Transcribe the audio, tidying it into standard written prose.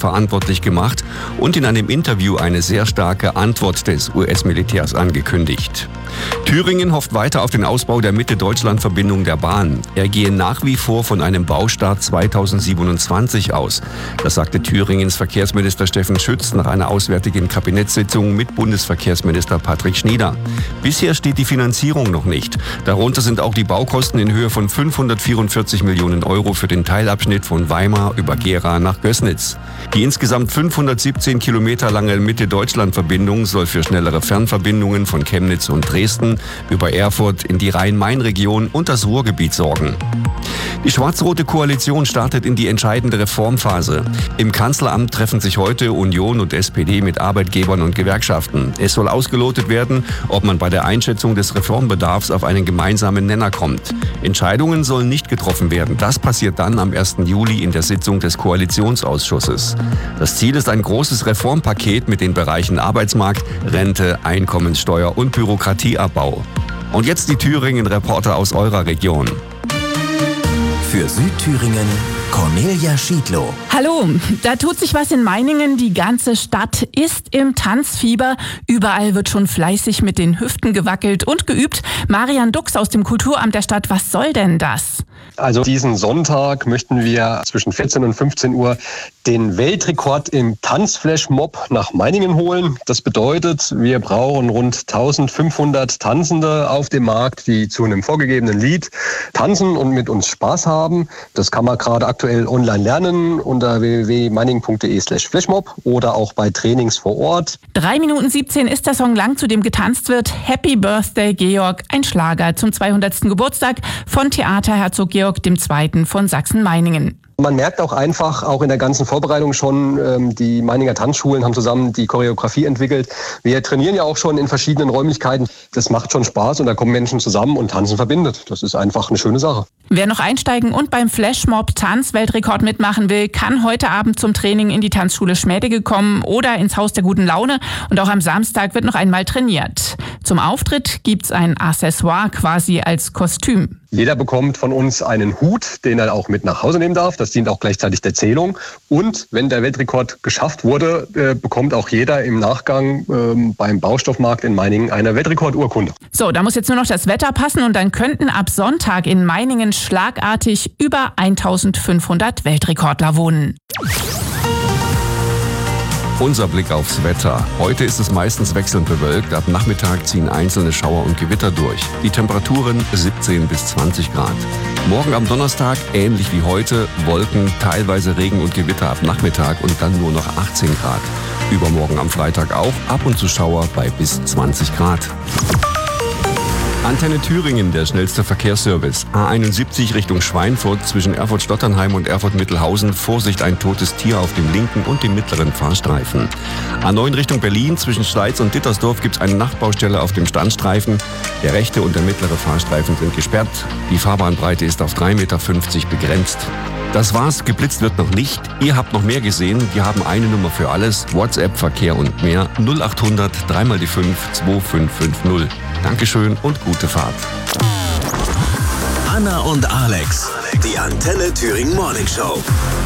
verantwortlich gemacht und in einem Interview eine sehr starke Antwort des US-Militärs angekündigt. Thüringen hofft weiter auf den Ausbau der Mitte-Deutschland-Verbindung der Bahn. Er gehe nach wie vor von einem Baustart 2027 aus. Das sagte Thüringens Verkehrsminister Steffen Schütz nach einer auswärtigen Kabinettssitzung mit Bundesverkehrsminister Patrick Schnieder. Bisher steht die Finanzierung noch nicht. Darunter sind auch die Baukosten in Höhe von 544 Millionen Euro für den Teilabschnitt von Weimar über Gera nach Gößnitz. Die insgesamt 517 Kilometer lange Mitte-Deutschland-Verbindung soll für schnellere Fernverbindungen von Chemnitz und Dresden über Erfurt in die Rhein-Main-Region und das Ruhrgebiet sorgen. Die schwarz-rote Koalition startet in die entscheidende Reformphase. Im Kanzleramt treffen sich heute Union und SPD mit Arbeitgebern und Gewerkschaften. Es soll ausgelotet werden, ob man bei der Einschätzung des Reformbedarfs auf einen gemeinsamen Nenner kommt. Entscheidungen sollen nicht getroffen werden. Das passiert dann am 1. Juli in der Sitzung des Koalitionsausschusses. Das Ziel ist ein großes Reformpaket mit den Bereichen Arbeitsmarkt, Rente, Einkommenssteuer und Bürokratieabbau. Und jetzt die Thüringen-Reporter aus eurer Region. Für Südthüringen Cornelia Schiedlow. Hallo, da tut sich was in Meiningen. Die ganze Stadt ist im Tanzfieber. Überall wird schon fleißig mit den Hüften gewackelt und geübt. Marian Dux aus dem Kulturamt der Stadt, was soll denn das? Also diesen Sonntag möchten wir zwischen 14 und 15 Uhr den Weltrekord im Tanzflashmob nach Meiningen holen. Das bedeutet, wir brauchen rund 1500 Tanzende auf dem Markt, die zu einem vorgegebenen Lied tanzen und mit uns Spaß haben. Das kann man gerade aktuell online lernen unter www.meiningen.de/flashmob oder auch bei Trainings vor Ort. 3 Minuten 17 ist der Song lang, zu dem getanzt wird. Happy Birthday Georg, ein Schlager zum 200. Geburtstag von Theater Herzog Georg II. Von Sachsen-Meiningen. Man merkt auch einfach, auch in der ganzen Vorbereitung schon, die Meininger Tanzschulen haben zusammen die Choreografie entwickelt. Wir trainieren ja auch schon in verschiedenen Räumlichkeiten. Das macht schon Spaß und da kommen Menschen zusammen und Tanzen verbindet. Das ist einfach eine schöne Sache. Wer noch einsteigen und beim Flashmob Tanzweltrekord mitmachen will, kann heute Abend zum Training in die Tanzschule Schmädecke kommen oder ins Haus der guten Laune. Und auch am Samstag wird noch einmal trainiert. Zum Auftritt gibt's ein Accessoire quasi als Kostüm. Jeder bekommt von uns einen Hut, den er auch mit nach Hause nehmen darf. Das dient auch gleichzeitig der Zählung. Und wenn der Weltrekord geschafft wurde, bekommt auch jeder im Nachgang beim Baustoffmarkt in Meiningen eine Weltrekordurkunde. So, da muss jetzt nur noch das Wetter passen und dann könnten ab Sonntag in Meiningen schlagartig über 1500 Weltrekordler wohnen. Unser Blick aufs Wetter. Heute ist es meistens wechselnd bewölkt. Ab Nachmittag ziehen einzelne Schauer und Gewitter durch. Die Temperaturen 17 bis 20 Grad. Morgen am Donnerstag ähnlich wie heute. Wolken, teilweise Regen und Gewitter ab Nachmittag und dann nur noch 18 Grad. Übermorgen am Freitag auch. Ab und zu Schauer bei bis 20 Grad. Antenne Thüringen, der schnellste Verkehrsservice. A71 Richtung Schweinfurt zwischen Erfurt-Stotternheim und Erfurt-Mittelhausen. Vorsicht, ein totes Tier auf dem linken und dem mittleren Fahrstreifen. A9 Richtung Berlin zwischen Schleiz und Dittersdorf gibt es eine Nachtbaustelle auf dem Standstreifen. Der rechte und der mittlere Fahrstreifen sind gesperrt. Die Fahrbahnbreite ist auf 3,50 Meter begrenzt. Das war's, geblitzt wird noch nicht. Ihr habt noch mehr gesehen. Wir haben eine Nummer für alles. WhatsApp, Verkehr und mehr. 0800 3 mal die 5 2550. Dankeschön und gute Fahrt. Anna und Alex, die Antenne Thüringen Morning Show.